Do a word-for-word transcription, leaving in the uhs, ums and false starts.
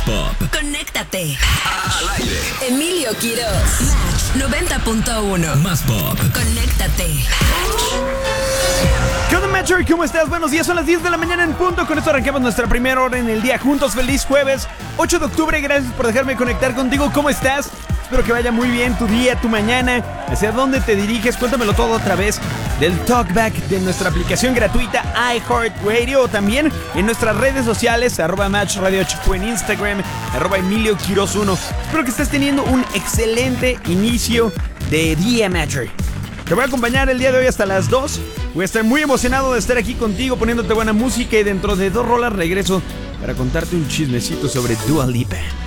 Pop. Conéctate. Al aire. Emilio Quiroz. Match noventa punto uno. Más Pop. Conéctate. ¿Qué onda, Matcher? ¿Cómo estás? Buenos días, son las diez de la mañana en punto. Con esto arrancamos nuestra primera hora en el día juntos. Feliz jueves, ocho de octubre. Gracias por dejarme conectar contigo. ¿Cómo estás? Espero que vaya muy bien tu día, tu mañana. ¿Hacia dónde te diriges? Cuéntamelo todo a través del Talkback de nuestra aplicación gratuita iHeartRadio, o también en nuestras redes sociales, arroba Match Radio Chico en Instagram, arroba Emilio Quiroz uno. Espero que estés teniendo un excelente inicio de día, Matcher. Te voy a acompañar el día de hoy hasta las dos. Voy a estar muy emocionado de estar aquí contigo, poniéndote buena música, y dentro de dos rolas regreso para contarte un chismecito sobre Dua Lipa.